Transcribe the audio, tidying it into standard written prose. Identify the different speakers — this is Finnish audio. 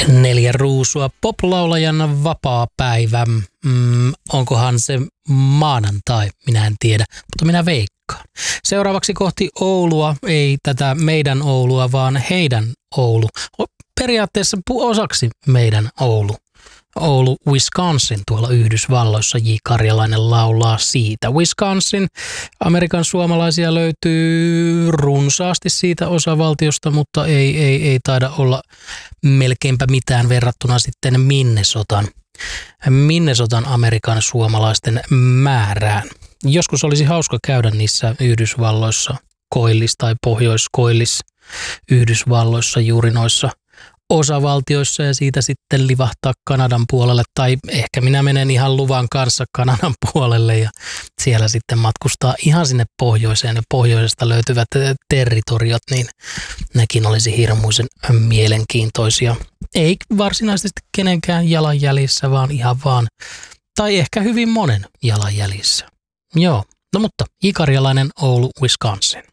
Speaker 1: 4 ruusua pop-laulajan vapaapäivä. Onkohan se maanantai? Minä en tiedä, mutta minä veikkaan. Seuraavaksi kohti Oulua, ei tätä meidän Oulua, vaan heidän Oulu. Periaatteessa osaksi meidän Oulu. Oulu, Wisconsin, tuolla Yhdysvalloissa. J. Karjalainen laulaa siitä. Wisconsin, Amerikan suomalaisia löytyy runsaasti siitä osavaltiosta, mutta ei taida olla melkeinpä mitään verrattuna sitten Minnesotan Amerikan suomalaisten määrään. Joskus olisi hauska käydä niissä Yhdysvalloissa, Koillis tai Pohjois-Koillis Yhdysvalloissa, juuri noissa osavaltioissa ja siitä sitten livahtaa Kanadan puolelle, tai ehkä minä menen ihan luvan kanssa Kanadan puolelle ja siellä sitten matkustaa ihan sinne pohjoiseen ja pohjoisesta löytyvät territoriot, niin nekin olisi hirmuisen mielenkiintoisia. Ei varsinaisesti kenenkään jalanjäljissä, tai ehkä hyvin monen jalanjäljissä. Joo, no mutta J. Karjalainen, Oulu, Wisconsin.